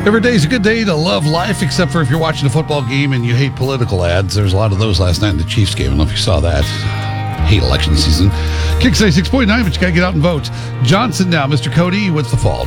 Every day's a good day to love life, except for if you're watching a football game and you hate political ads. There's a lot of those last night in the Chiefs game. I don't know if you saw that. Hate election season. Kicks 6.9, but you got to get out and vote. Johnson now. Mr. Cody, what's the fault?